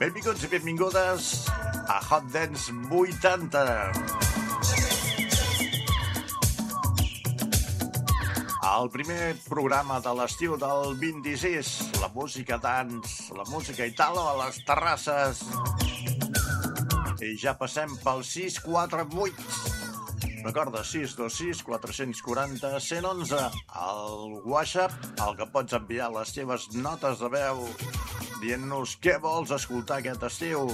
Benvinguts i benvingudes a Hot Dance 80. El primer programa de l'estiu del 26. La música dance, la música italo a les terrasses. I ja passem pel 648. Recorda, 626 440 111. Al WhatsApp, al que pots enviar les teves notes de veu dient-nos què vols escoltar aquest estiu.